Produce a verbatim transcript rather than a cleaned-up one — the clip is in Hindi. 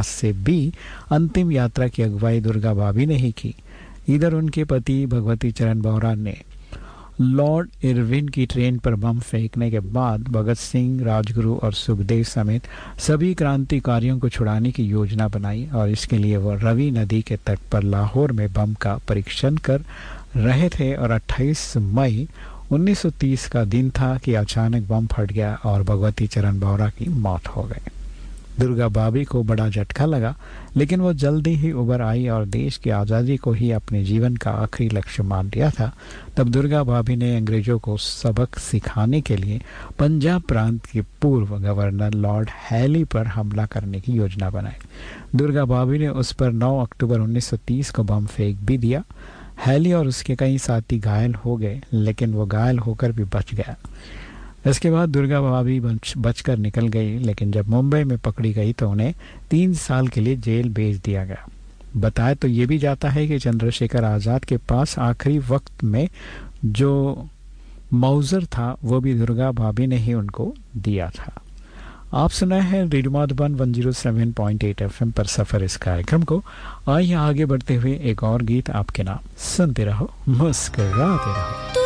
से भी अंतिम यात्रा की अगुवाई दुर्गा भाभी ने ही की। इधर उनके पति भगवती चरण बोहरा ने लॉर्ड इरविन की ट्रेन पर बम फेंकने के बाद भगत सिंह, राजगुरु और सुखदेव समेत सभी क्रांतिकारियों को छुड़ाने की योजना बनाई और इसके लिए वह रवि नदी के तट पर लाहौर में बम का परीक्षण कर रहे थे और अट्ठाईस मई उन्नीस सौ तीस का दिन था कि अचानक बम फट गया और भगवती चरण बोहरा की मौत हो गई। दुर्गा भाभी को बड़ा झटका लगा, लेकिन वो जल्दी ही उबर आई और देश की आज़ादी को ही अपने जीवन का आखिरी लक्ष्य मान लिया था। तब दुर्गा भाभी ने अंग्रेजों को सबक सिखाने के लिए पंजाब प्रांत के पूर्व गवर्नर लॉर्ड हैली पर हमला करने की योजना बनाई। दुर्गा भाभी ने उस पर नौ अक्टूबर उन्नीस सौ तीस को बम फेंक भी दिया। हैली और उसके कई साथी घायल हो गए, लेकिन वो घायल होकर भी बच गया। इसके बाद दुर्गा भाभी बच बचकर निकल गई, लेकिन जब मुंबई में पकड़ी गई तो उन्हें तीन साल के लिए जेल भेज दिया गया। बताया तो ये भी जाता है कि चंद्रशेखर आज़ाद के पास आखिरी वक्त में जो मौजर था वो भी दुर्गा भाभी ने ही उनको दिया था। आप सुना है radio Madhuban one zero seven point eight FM पर सफर इस कार्यक्रम को। आइए आगे बढ़ते हुए एक और गीत आपके नाम सुनते रहो, मुस्कुराते रहो।